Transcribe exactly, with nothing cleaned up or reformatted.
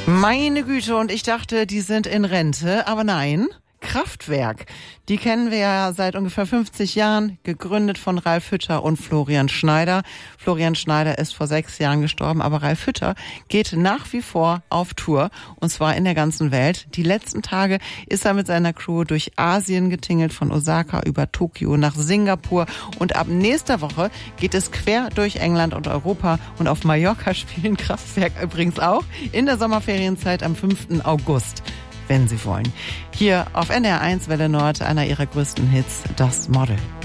Meine Güte, und ich dachte, die sind in Rente, aber nein, Kraftwerk. Die kennen wir ja seit ungefähr fünfzig Jahren, gegründet von Ralf Hütter und Florian Schneider. Florian Schneider ist vor sechs Jahren gestorben, aber Ralf Hütter geht nach wie vor auf Tour, und zwar in der ganzen Welt. Die letzten Tage ist er mit seiner Crew durch Asien getingelt, von Osaka über Tokio nach Singapur, und ab nächster Woche geht es quer durch England und Europa, und auf Mallorca spielen Kraftwerk übrigens auch in der Sommerferienzeit am fünften August. Wenn Sie wollen. Hier auf N D R eins Welle Nord, einer ihrer größten Hits, Das Model.